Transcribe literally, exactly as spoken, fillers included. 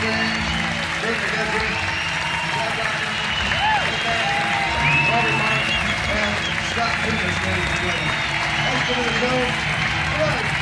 James, Rick McGuffey, Scott Doctor, Robert Mike, and Scott Peters, ladies and gentlemen. Also to the show, all right.